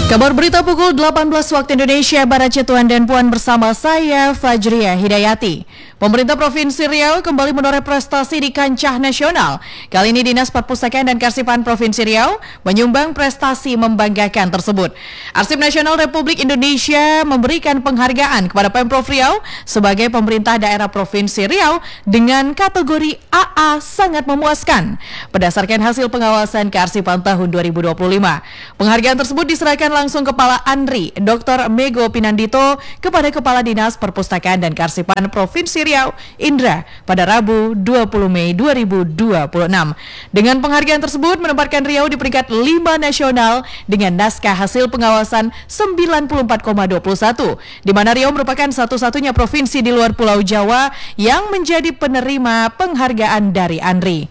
Kabar berita pukul 18 waktu Indonesia Barat, Tuan dan Puan bersama saya Fajriya Hidayati. Pemerintah Provinsi Riau kembali menoreh prestasi di kancah nasional. Kali ini Dinas Perpustakaan dan Kearsipan Provinsi Riau menyumbang prestasi membanggakan tersebut. Arsip Nasional Republik Indonesia memberikan penghargaan kepada Pemprov Riau sebagai pemerintah daerah Provinsi Riau dengan kategori AA sangat memuaskan berdasarkan hasil pengawasan kearsipan tahun 2025. Penghargaan tersebut diserahkan langsung Kepala ANRI Dr. Mego Pinandito kepada Kepala Dinas Perpustakaan dan Kearsipan Provinsi Riau Indra pada Rabu 20 Mei 2026. Dengan penghargaan tersebut menempatkan Riau di peringkat 5 nasional dengan naskah hasil pengawasan 94,21, di mana Riau merupakan satu-satunya provinsi di luar Pulau Jawa yang menjadi penerima penghargaan dari ANRI.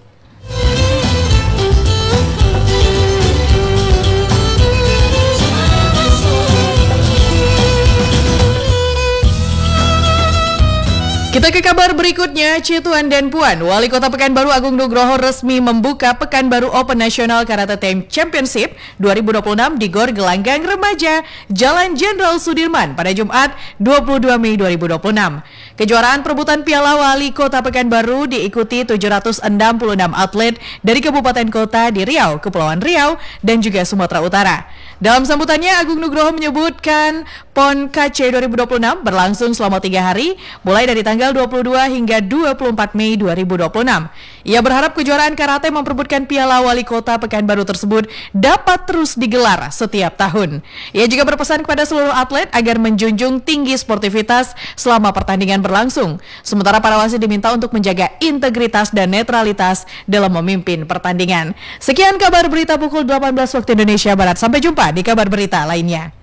Kita ke kabar berikutnya, Tuan dan Puan. Wali Kota Pekanbaru Agung Nugroho resmi membuka Pekanbaru Open National Karate Team Championship 2026 di Gor Gelanggang Remaja, Jalan Jenderal Sudirman pada Jumat 22 Mei 2026. Kejuaraan perebutan Piala Wali Kota Pekanbaru diikuti 766 atlet dari kabupaten kota di Riau, Kepulauan Riau, dan juga Sumatera Utara. Dalam sambutannya, Agung Nugroho menyebutkan PON KC 2026 berlangsung selama 3 hari, mulai dari tanggal 22 hingga 24 Mei 2026. Ia berharap kejuaraan karate memperebutkan Piala Wali Kota Pekanbaru tersebut dapat terus digelar setiap tahun. Ia juga berpesan kepada seluruh atlet agar menjunjung tinggi sportivitas selama pertandingan berlangsung. Sementara para wasit diminta untuk menjaga integritas dan netralitas dalam memimpin pertandingan. Sekian kabar berita pukul 18 waktu Indonesia Barat. Sampai jumpa di kabar berita lainnya.